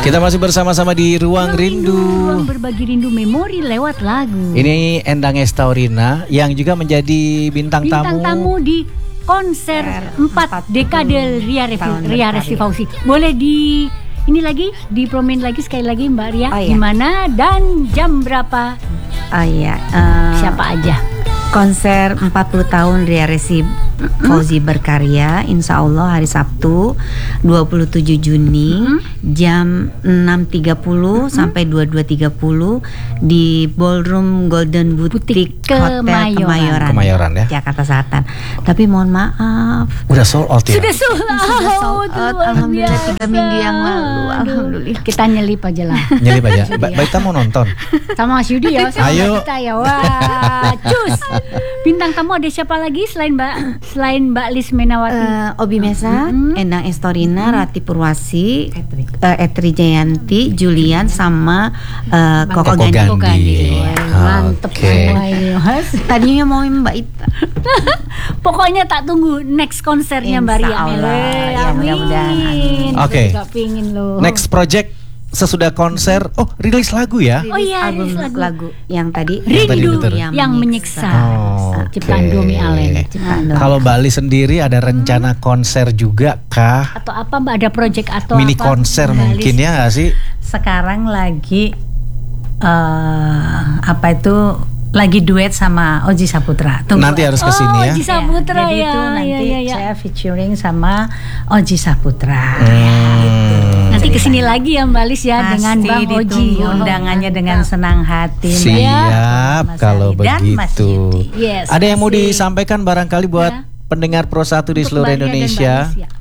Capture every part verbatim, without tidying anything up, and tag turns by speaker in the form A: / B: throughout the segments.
A: Kita masih bersama-sama di Ruang Rindu.
B: Ruang berbagi rindu memori lewat lagu.
A: Ini Endang Estaurina yang juga menjadi bintang,
B: Bintang
A: tamu
B: tamu di konser empat dekade Ria Revi- Ria Resti Fauzi. Boleh di ini lagi dipromin lagi sekali lagi Mbak Ria.
C: Oh, iya.
B: Gimana dan jam berapa?
C: Oh iya, uh,
B: Siapa aja?
C: konser empat puluh tahun Ria Resti Fauzi berkarya, insya Allah hari Sabtu dua puluh tujuh Juni
B: mm-hmm.
C: jam enam tiga puluh mm-hmm. sampai dua puluh dua tiga puluh di Ballroom Golden Boutique Hotel
B: Kemayoran.
C: Kemayoran,
A: Kemayoran ya,
C: Jakarta Selatan. Tapi mohon maaf,
A: udah sold out ya?
B: Sudah sold out.
C: Sudah sold out. Alhamdulillah tiga minggu yang lalu. Alhamdulillah.
B: Kita nyelip aja lah.
A: Nyelip aja. Ba- Baik, kita mau nonton.
B: Sama Mas Yudi ya, sama
A: Ayo.
B: kita ya. Wah, cus. Bintang tamu ada siapa lagi selain Mbak selain Mbak Lis Menawati?
C: Uh, Obi Mesa,
B: Mm-hmm.
C: Endang Estaurina, Rati Purwasi, uh, Etri Jayanti, Julian sama uh, Koko
A: Koko
C: Gandhi.
A: Gandhi.
B: Mantep
A: Oke.
B: semua ini Mas.
C: Tadinya mau Mbak Ita.
B: Pokoknya tak tunggu next konsernya Mbak Ria.
C: Insya Allah.
B: Mele.
C: Ya,
B: Amin.
C: mudah-mudahan. Amin.
A: Oke.
B: Gak pingin loh.
A: Next project sesudah konser, oh rilis lagu ya?
B: Oh iya,
C: album
B: rilis
C: lagu.
B: lagu.
C: yang tadi
A: Yang tadi
B: Rindu
A: betul.
B: yang menyiksa.
A: Oh,
B: Ciptaan
A: oke.
B: Domi Allen. Ciptaan Domi.
A: Kalau Mbak Lis sendiri ada rencana konser juga kah?
B: Atau apa Mbak, ada project atau
A: Mini
B: apa?
A: konser
B: Mbak
A: mungkin
B: Lis?
A: ya nggak sih?
D: Sekarang lagi uh, apa itu lagi duet sama Oji Saputra. Tunggu
A: Nanti harus
B: Oh,
A: kesini ya.
B: Oji Saputra
D: jadi
B: ya.
D: itu nanti
B: ya, ya, ya.
D: saya featuring sama Oji Saputra.
A: Hmm.
B: Nanti kesini lagi ya Mbak Lis ya.
D: Pasti
B: Dengan Bang Oji.
D: ditunggu undangannya dengan senang hati. Mbak.
A: Siap
D: Mas
A: kalau
D: Ali dan Mas
A: begitu.
D: Yudi.
B: Yes,
A: Ada yang mau
B: kasih.
A: disampaikan barangkali buat
B: Ya.
A: pendengar Pro satu di
B: Untuk
A: seluruh
B: Mbak Ria dan
A: Indonesia?
B: Mbak Lis, ya.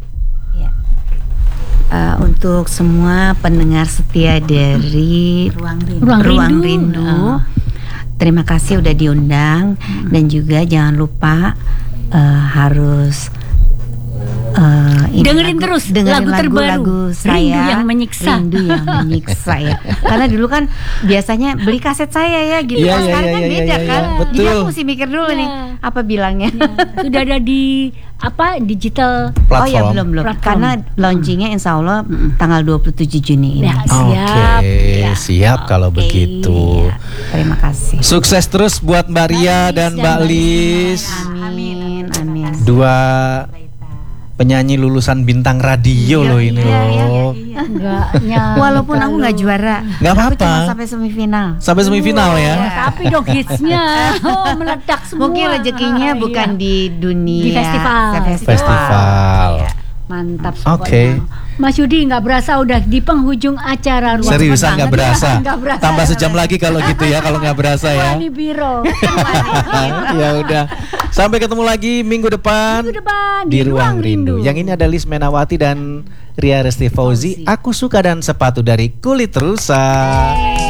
C: Uh, untuk semua pendengar setia dari
D: Ruang Rindu.
B: Ruang
C: Ruang
B: Rindu.
C: Rindu.
B: Ah.
C: Terima kasih udah diundang dan juga jangan lupa uh, harus uh, ini
B: Dengerin
C: lagu-
B: terus
C: dengerin
B: lagu terbaru,
C: lagu saya
B: Rindu yang Menyiksa.
C: Rindu yang menyiksa ya. Karena dulu kan biasanya beli kaset saya ya gitu.
A: Iya,
C: Kalau
A: iya,
C: sekarang
A: iya,
C: kan
A: iya,
C: beda
A: iya,
C: kan.
A: iya.
C: Jadi
A: Betul.
C: aku mesti mikir dulu
B: Iya.
C: nih apa bilangnya.
B: Sudah ada di apa digital.
C: Oh ya
A: Platform.
C: belum belum.
B: Platform.
C: Karena launchingnya insya Allah tanggal dua puluh tujuh Juni ini.
B: Ya,
A: Oke,
B: siap. Ya.
A: siap kalau
B: Oke.
A: begitu.
C: Iya, terima kasih.
A: Sukses terus buat Mbak Ria dan Mbak Lis.
C: Amin, amin.
A: Dua penyanyi lulusan bintang radio loh ini
C: iya, iya,
A: loh.
B: Enggaknya.
C: Walaupun aku nggak juara,
A: Nggak
C: aku
A: apa-apa.
C: cuma sampai semifinal.
A: Sampai semifinal ya.
B: Tapi dong hitsnya oh, meledak semua.
C: Mungkin rezekinya
B: Iya.
C: bukan di dunia
B: Di festival.
A: Festival.
C: Iya.
B: Mantap
A: Oke.
B: pokoknya. Mas Yudi nggak berasa udah di penghujung acara ruang
A: Seriusan
B: Petang.
A: nggak berasa.
B: Nggak berasa.
A: Tambah sejam lagi kalau gitu ya, kalau nggak berasa ya.
B: Wani Biro.
A: Ya udah. Sampai ketemu lagi minggu depan,
B: Minggu depan
A: di Ruang Rindu. Yang ini ada Lis Menawati dan Ria Resti Fauzi. Aku suka dan sepatu dari Kulit Rusa.